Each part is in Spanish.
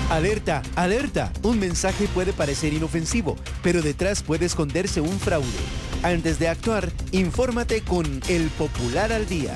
Alerta, alerta. Un mensaje puede parecer inofensivo, pero detrás puede esconderse un fraude. Antes de actuar, infórmate con El Popular al Día.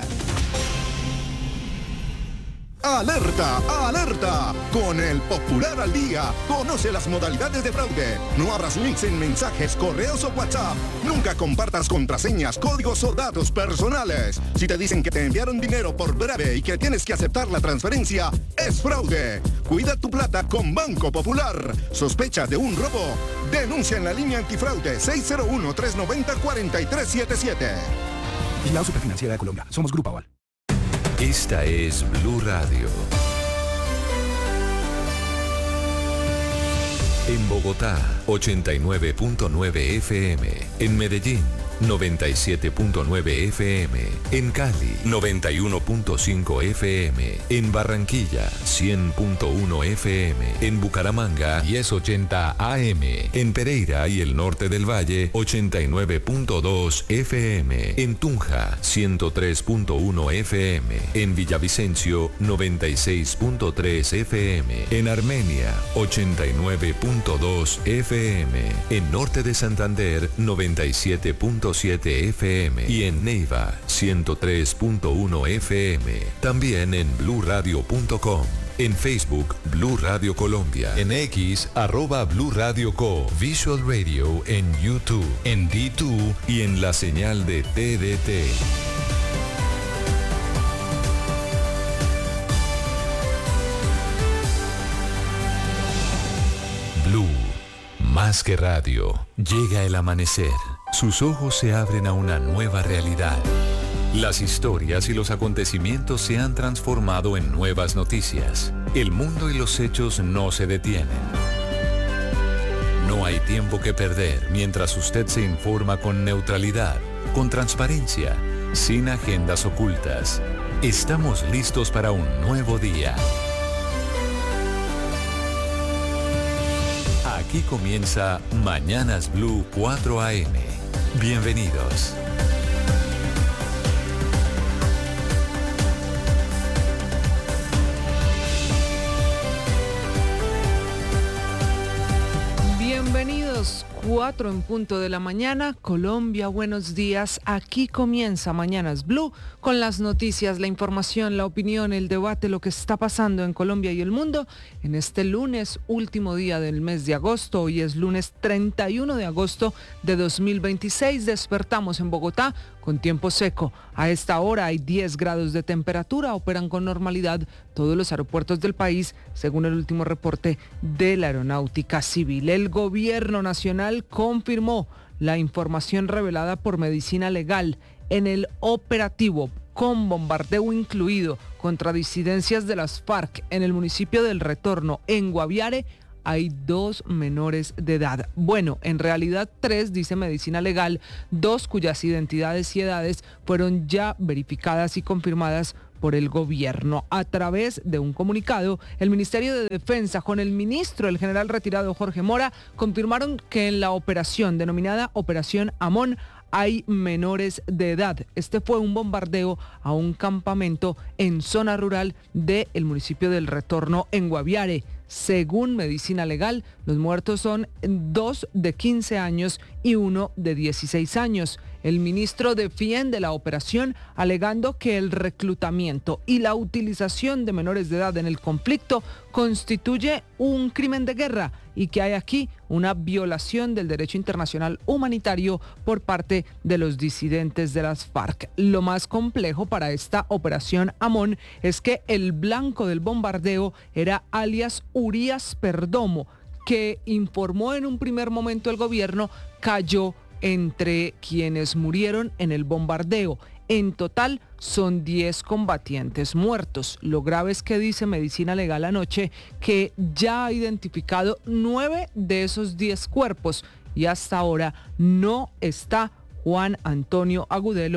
¡Alerta! ¡Alerta! Con El Popular al Día, conoce las modalidades de fraude. No abras links en mensajes, correos o WhatsApp. Nunca compartas contraseñas, códigos o datos personales. Si te dicen que te enviaron dinero por breve y que tienes que aceptar la transferencia, es fraude. Cuida tu plata con Banco Popular. ¿Sospecha de un robo? Denuncia en la línea antifraude 601-390-4377. Vigilado Superfinanciera de Colombia. Somos Grupo Aval. Esta es Blue Radio. En Bogotá, 89.9 FM. En Medellín, 97.9 FM. En Cali, 91.5 FM. En Barranquilla, 100.1 FM. En Bucaramanga, 1080 AM. En Pereira y el norte del Valle, 89.2 FM. En Tunja, 103.1 FM. En Villavicencio, 96.3 FM. En Armenia, 89.2 FM. En norte de Santander, 97.7 FM y en Neiva 103.1 FM. También en bluradio.com. En Facebook, Blue Radio Colombia. En X, @Blue Radio Co. Visual Radio en YouTube, en D2 y en la señal de TDT. Blue, más que radio. Llega el amanecer. Sus ojos se abren a una nueva realidad. Las historias y los acontecimientos se han transformado en nuevas noticias. El mundo y los hechos no se detienen. No hay tiempo que perder mientras usted se informa con neutralidad, con transparencia, sin agendas ocultas. Estamos listos para un nuevo día. Aquí comienza Mañanas Blue 4 AM. Bienvenidos. Bienvenidos, 4 en punto de la mañana, Colombia, buenos días. Aquí comienza Mañanas Blue con las noticias, la información, la opinión, el debate, lo que está pasando en Colombia y el mundo en este lunes, último día del mes de agosto. Hoy es lunes 31 de agosto de 2026. Despertamos en Bogotá con tiempo seco. A esta hora hay 10 grados de temperatura, operan con normalidad todos los aeropuertos del país, según el último reporte de la Aeronáutica Civil. El gobierno nacional confirmó la información revelada por Medicina Legal en el operativo con bombardeo incluido contra disidencias de las FARC en el municipio del Retorno, en Guaviare. Hay 2 menores de edad. Bueno, en realidad 3, dice Medicina Legal, 2 cuyas identidades y edades fueron ya verificadas y confirmadas por el gobierno. A través de un comunicado, el Ministerio de Defensa, con el ministro, el general retirado Jorge Mora, confirmaron que en la operación denominada Operación Amón hay menores de edad. Este fue un bombardeo a un campamento en zona rural del municipio del Retorno, en Guaviare. Según Medicina Legal, los muertos son 2 de 15 años y 1 de 16 años. El ministro defiende la operación alegando que el reclutamiento y la utilización de menores de edad en el conflicto constituye un crimen de guerra y que hay aquí una violación del derecho internacional humanitario por parte de los disidentes de las FARC. Lo más complejo para esta operación Amón es que el blanco del bombardeo era alias Urias Perdomo, que informó en un primer momento el gobierno, cayó entre quienes murieron en el bombardeo. En total son 10 combatientes muertos. Lo grave es que dice Medicina Legal anoche que ya ha identificado 9 de esos 10 cuerpos y hasta ahora no está Juan Antonio Agudelo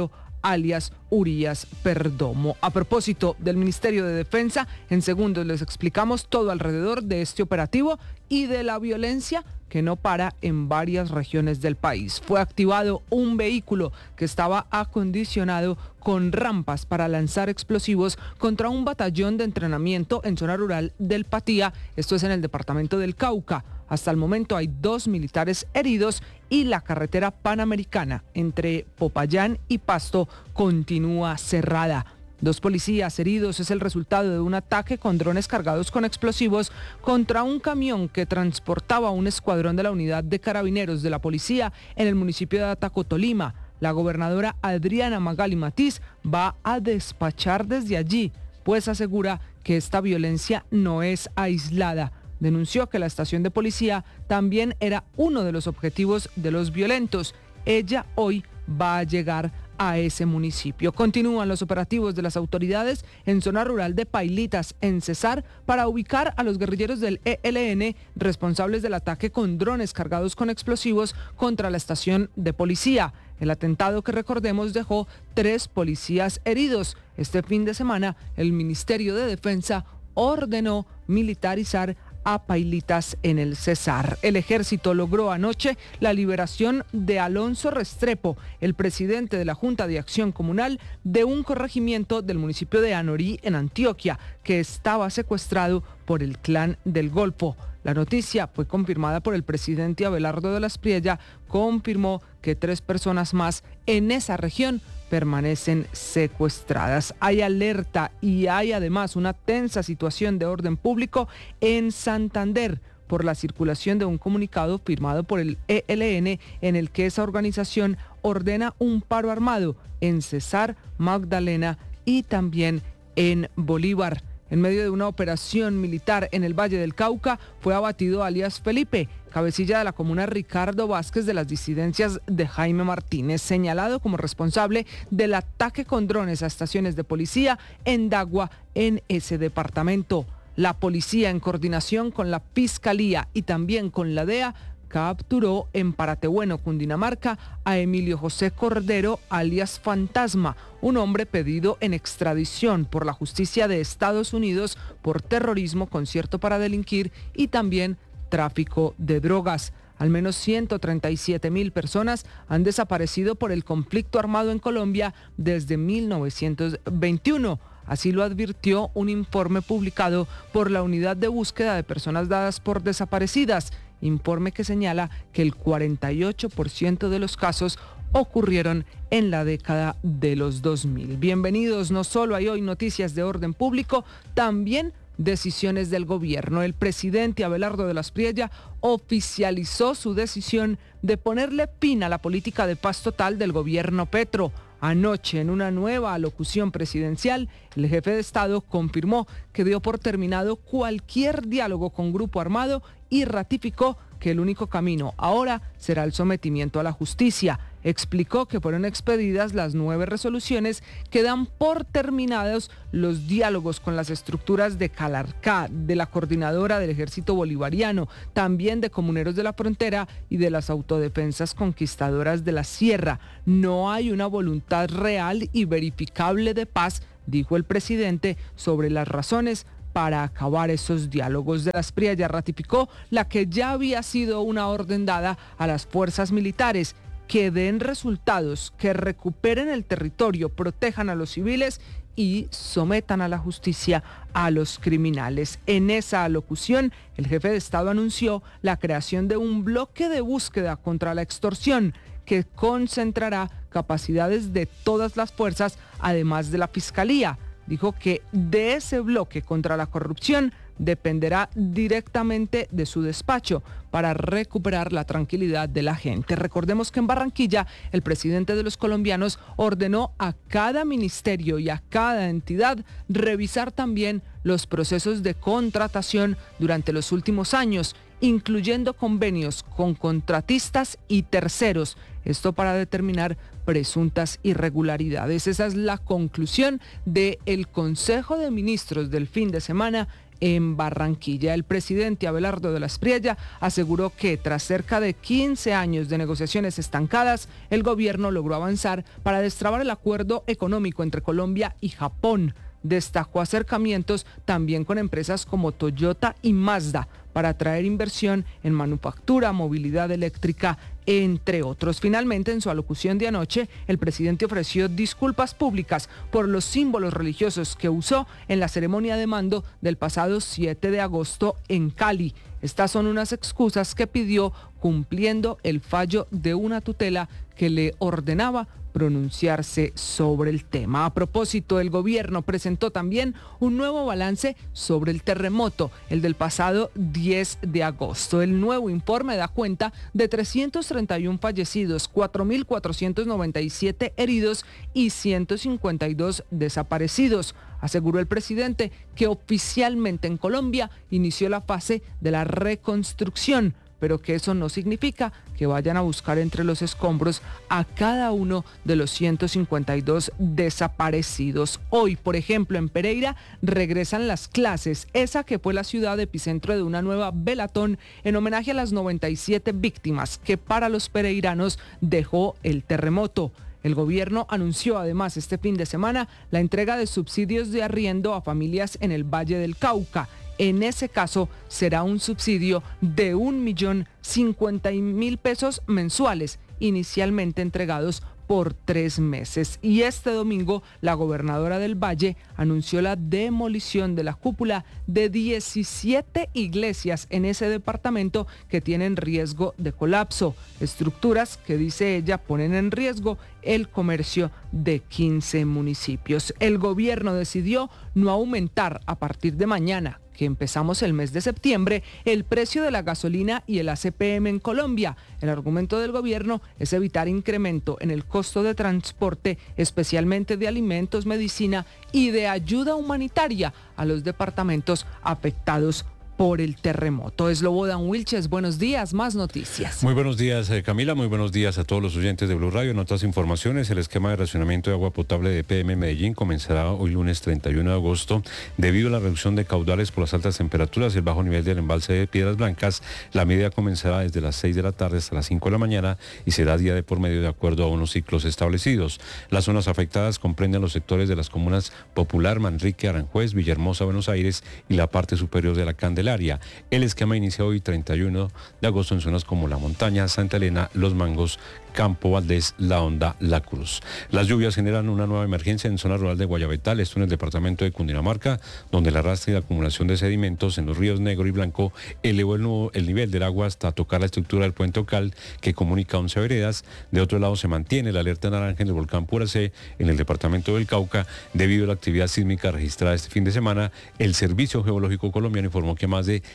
alias Urias Perdomo. A propósito del Ministerio de Defensa, en segundos les explicamos todo alrededor de este operativo y de la violencia que no para en varias regiones del país. Fue activado un vehículo que estaba acondicionado con rampas para lanzar explosivos contra un batallón de entrenamiento en zona rural del Patía, esto es en el departamento del Cauca. Hasta el momento hay 2 militares heridos y la carretera panamericana entre Popayán y Pasto continúa cerrada. 2 policías heridos es el resultado de un ataque con drones cargados con explosivos contra un camión que transportaba un escuadrón de la unidad de carabineros de la policía en el municipio de Ataco, Tolima. La gobernadora Adriana Magali Matiz va a despachar desde allí, pues asegura que esta violencia no es aislada. Denunció que la estación de policía también era uno de los objetivos de los violentos. Ella hoy va a llegar a ese municipio. Continúan los operativos de las autoridades en zona rural de Pailitas, en Cesar, para ubicar a los guerrilleros del ELN responsables del ataque con drones cargados con explosivos contra la estación de policía. El atentado, que recordemos, dejó 3 policías heridos. Este fin de semana, el Ministerio de Defensa ordenó militarizar a Pailitas en el Cesar. El ejército logró anoche la liberación de Alonso Restrepo, el presidente de la Junta de Acción Comunal de un corregimiento del municipio de Anorí, en Antioquia, que estaba secuestrado por el Clan del Golfo. La noticia fue confirmada por el presidente Abelardo de las Priella, confirmó que 3 personas más en esa región permanecen secuestradas. Hay alerta y hay además una tensa situación de orden público en Santander por la circulación de un comunicado firmado por el ELN en el que esa organización ordena un paro armado en Cesar, Magdalena y también en Bolívar. En medio de una operación militar en el Valle del Cauca, fue abatido alias Felipe, cabecilla de la comuna Ricardo Vázquez de las disidencias de Jaime Martínez, señalado como responsable del ataque con drones a estaciones de policía en Dagua, en ese departamento. La policía, en coordinación con la Fiscalía y también con la DEA, capturó en Paratebueno, Cundinamarca, a Emilio José Cordero, alias Fantasma, un hombre pedido en extradición por la justicia de Estados Unidos por terrorismo, concierto para delinquir y también tráfico de drogas. Al menos 137.000 personas han desaparecido por el conflicto armado en Colombia desde 1921. Así lo advirtió un informe publicado por la Unidad de Búsqueda de Personas Dadas por Desaparecidas, informe que señala que el 48% de los casos ocurrieron en la década de los 2000. Bienvenidos, no solo hay hoy noticias de orden público, también decisiones del gobierno. El presidente Abelardo de las Priella oficializó su decisión de ponerle fin a la política de paz total del gobierno Petro. Anoche, en una nueva alocución presidencial, el jefe de Estado confirmó que dio por terminado cualquier diálogo con Grupo Armado y ratificó que el único camino ahora será el sometimiento a la justicia. Explicó que fueron expedidas las 9 resoluciones que dan por terminados los diálogos con las estructuras de Calarcá, de la Coordinadora del Ejército Bolivariano, también de Comuneros de la Frontera y de las Autodefensas Conquistadoras de la Sierra. No hay una voluntad real y verificable de paz, dijo el presidente, sobre las razones para acabar esos diálogos. De las Priella ratificó la que ya había sido una orden dada a las fuerzas militares, que den resultados, que recuperen el territorio, protejan a los civiles y sometan a la justicia a los criminales. En esa alocución, el jefe de Estado anunció la creación de un bloque de búsqueda contra la extorsión que concentrará capacidades de todas las fuerzas, además de la Fiscalía. Dijo que de ese bloque contra la corrupción dependerá directamente de su despacho para recuperar la tranquilidad de la gente. Recordemos que en Barranquilla, el presidente de los colombianos ordenó a cada ministerio y a cada entidad revisar también los procesos de contratación durante los últimos años, incluyendo convenios con contratistas y terceros. Esto para determinar presuntas irregularidades. Esa es la conclusión del Consejo de Ministros del fin de semana en Barranquilla. El presidente Abelardo de la Espriella aseguró que tras cerca de 15 años de negociaciones estancadas, el gobierno logró avanzar para destrabar el acuerdo económico entre Colombia y Japón. Destacó acercamientos también con empresas como Toyota y Mazda para atraer inversión en manufactura, movilidad eléctrica, entre otros. Finalmente, en su alocución de anoche, el presidente ofreció disculpas públicas por los símbolos religiosos que usó en la ceremonia de mando del pasado 7 de agosto en Cali. Estas son unas excusas que pidió cumpliendo el fallo de una tutela que le ordenaba pronunciarse sobre el tema. A propósito, el gobierno presentó también un nuevo balance sobre el terremoto, el del pasado 10 de agosto. El nuevo informe da cuenta de 331 fallecidos, 4.497 heridos y 152 desaparecidos. Aseguró el presidente que oficialmente en Colombia inició la fase de la reconstrucción, pero que eso no significa que vayan a buscar entre los escombros a cada uno de los 152 desaparecidos. Hoy, por ejemplo, en Pereira regresan las clases, esa que fue la ciudad epicentro de una nueva velatón en homenaje a las 97 víctimas que para los pereiranos dejó el terremoto. El gobierno anunció además este fin de semana la entrega de subsidios de arriendo a familias en el Valle del Cauca. En ese caso será un subsidio de 1.050.000 pesos mensuales, inicialmente entregados por 3 meses. Y este domingo la gobernadora del Valle anunció la demolición de la cúpula de 17 iglesias en ese departamento que tienen riesgo de colapso. Estructuras que, dice ella, ponen en riesgo el comercio de 15 municipios. El gobierno decidió no aumentar a partir de mañana, que empezamos el mes de septiembre, el precio de la gasolina y el ACPM en Colombia. El argumento del gobierno es evitar incremento en el costo de transporte, especialmente de alimentos, medicina y de ayuda humanitaria a los departamentos afectados por el terremoto. Slobodan Wilches, buenos días, más noticias. Muy buenos días, Camila, muy buenos días a todos los oyentes de Blue Radio. En otras informaciones, el esquema de racionamiento de agua potable de EPM Medellín comenzará hoy lunes 31 de agosto. Debido a la reducción de caudales por las altas temperaturas y el bajo nivel del embalse de Piedras Blancas, la medida comenzará desde las 6 de la tarde hasta las 5 de la mañana y será día de por medio de acuerdo a unos ciclos establecidos. Las zonas afectadas comprenden los sectores de las comunas Popular, Manrique, Aranjuez, Villahermosa, Buenos Aires y la parte superior de la Candelaria. El esquema inicia hoy 31 de agosto en zonas como La Montaña, Santa Elena, Los Mangos, Campo Valdés, La Honda, La Cruz. Las lluvias generan una nueva emergencia en zona rural de Guayabetal, esto en el departamento de Cundinamarca, donde el arrastre y la acumulación de sedimentos en los ríos Negro y Blanco elevó el nivel del agua hasta tocar la estructura del puente Ocal que comunica 11 veredas. De otro lado se mantiene la alerta naranja en el volcán Puracé en el departamento del Cauca debido a la actividad sísmica registrada este fin de semana. El Servicio Geológico Colombiano informó que más de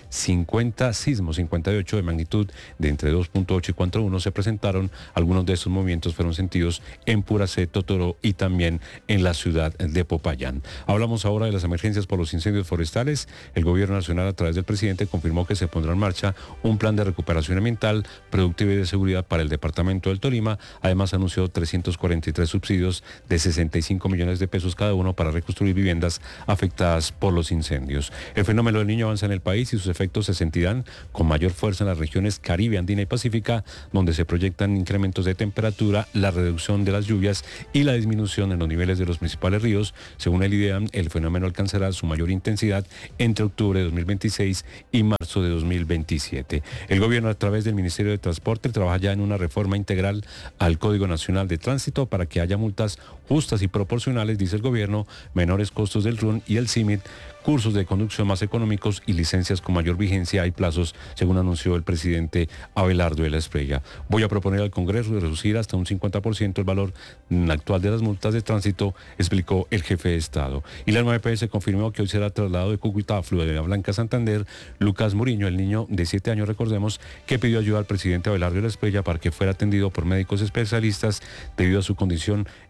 50 sismos, 58 de magnitud de entre 2.8 y 4.1 se presentaron. Algunos de estos movimientos fueron sentidos en Puracé, Totoro y también en la ciudad de Popayán. Hablamos ahora de las emergencias por los incendios forestales. El gobierno nacional, a través del presidente, confirmó que se pondrá en marcha un plan de recuperación ambiental, productiva y de seguridad para el departamento del Tolima. Además, anunció 343 subsidios de 65 millones de pesos cada uno para reconstruir viviendas afectadas por los incendios. El fenómeno del Niño avanza en el país y sus efectos se sentirán con mayor fuerza en las regiones Caribe, Andina y Pacífica, donde se proyectan incrementos de temperatura, la reducción de las lluvias y la disminución en los niveles de los principales ríos. Según el IDEAM, el fenómeno alcanzará su mayor intensidad entre octubre de 2026 y marzo de 2027. El gobierno, a través del Ministerio de Transporte, trabaja ya en una reforma integral al Código Nacional de Tránsito para que haya multas justas y proporcionales, dice el gobierno, menores costos del RUN y el CIMIT, cursos de conducción más económicos y licencias con mayor vigencia y plazos, según anunció el presidente Abelardo de la Espriella. Voy a proponer al Congreso de reducir hasta un 50% el valor actual de las multas de tránsito, explicó el jefe de Estado. Y la 9PS confirmó que hoy será trasladado de Cúcuta a Florida Blanca, Santander, Lucas Muriño, el niño de 7 años, recordemos, que pidió ayuda al presidente Abelardo de la Espriella para que fuera atendido por médicos especialistas debido a su condición, hecho que fue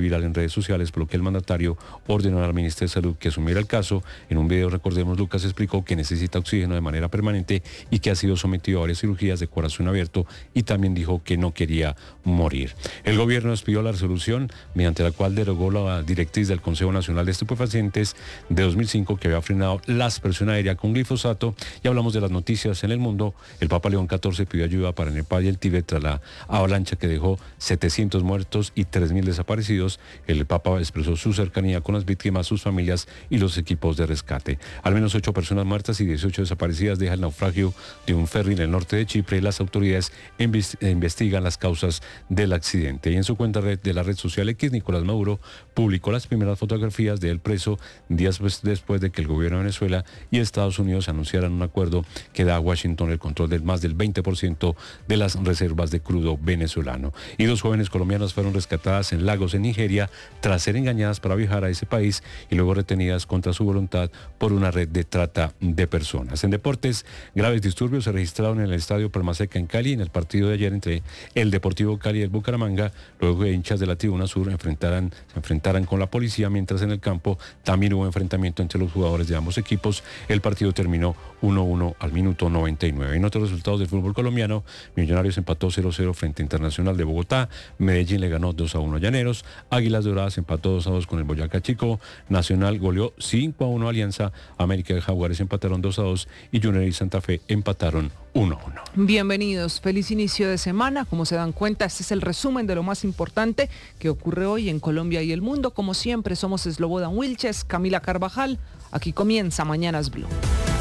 viral en redes sociales, por lo que el mandatario ordenó al Ministerio de Salud que asumiera el caso. En un video, recordemos, Lucas explicó que necesita oxígeno de manera permanente y que ha sido sometido a varias cirugías de corazón abierto, y también dijo que no quería morir. El gobierno despidió la resolución mediante la cual derogó la directriz del Consejo Nacional de Estupefacientes de 2005 que había frenado la aspersión aérea con glifosato. Y hablamos de las noticias en el mundo. El Papa León XIV pidió ayuda para Nepal y el Tíbet tras la avalancha que dejó 700 muertos y 3.000 desaparecidos. El Papa expresó su cercanía con las víctimas, sus familias y los equipos de rescate. Al menos 8 personas muertas y 18 desaparecidas deja el naufragio de un ferry en el norte de Chipre. Las autoridades investigan las causas del accidente. Y en su cuenta de la red social X, Nicolás Maduro publicó las primeras fotografías del preso días después de que el gobierno de Venezuela y Estados Unidos anunciaran un acuerdo que da a Washington el control del más del 20% de las reservas de crudo venezolano. Y 2 jóvenes colombianas fueron rescatadas en Lagos, en Nigeria, tras ser engañadas para viajar a ese país y luego retenidas contra su voluntad por una red de trata de personas. En deportes, graves disturbios se registraron en el estadio Palmaseca en Cali en el partido de ayer entre el Deportivo Cali y el Bucaramanga, luego de hinchas de la Tribuna Sur se enfrentaran con la policía, mientras en el campo también hubo enfrentamiento entre los jugadores de ambos equipos. El partido terminó 1-1 al minuto 99. En otros resultados del fútbol colombiano, Millonarios empató 0-0 frente a Internacional de Bogotá, Medellín le ganó 2-1 a Llaneros, Águilas Doradas empató 2-2 con el Boyacá Chico, Nacional goleó 5-1 a Alianza, América y Jaguares empataron 2-2 y Junior y Santa Fe empataron 1-1. Bienvenidos, feliz inicio de semana. Como se dan cuenta, este es el resumen de lo más importante que ocurre hoy en Colombia y el mundo. Como siempre, somos Slobodan Wilches, Camila Carvajal. Aquí comienza Mañanas Blue.